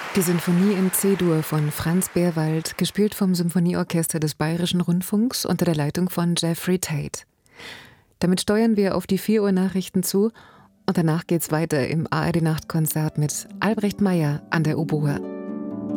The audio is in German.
Die Sinfonie in C-Dur von Franz Beerwald, gespielt vom Symphonieorchester des Bayerischen Rundfunks unter der Leitung von Jeffrey Tate. Damit steuern wir auf die 4 Uhr Nachrichten zu und danach geht's weiter im ARD Nachtkonzert mit Albrecht Meyer an der Oboe.